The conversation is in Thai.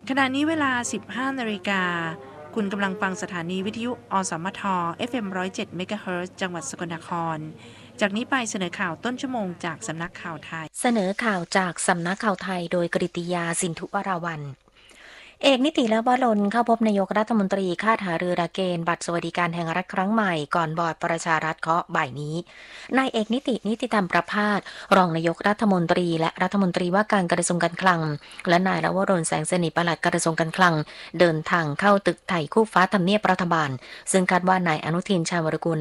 ขณะนี้เวลา 15 นาฬิกาคุณกำลังฟังสถานีวิทยุอสมท FM 107 เมกะเฮิรตซ์จังหวัดสกลนครจากนี้ไปเสนอข่าวต้นชั่วโมงจากสำนักข่าวไทยเสนอข่าวจากสำนักข่าวไทยโดยกฤติยาสินธุวราวัลย์เอกนิติและวรนเข้าพบนายกรัฐมนตรีคาดหารือหลักเกณฑ์บัตรสวัสดิการแห่งรัฐครั้งใหม่ก่อนบอร์ดประชารัฐเคาะบ่ายนี้นายเอกนิตินิติธรรมประภาสรองนายกรัฐมนตรีและรัฐมนตรีว่าการกระทรวงการคลังและนายละวรนแสงสนิทปลัดกระทรวงการคลังเดินทางเข้าตึกไทยคู่ฟ้าทำเนียบรัฐบาลซึ่งคาดว่านายอนุทินชาญวิรากูล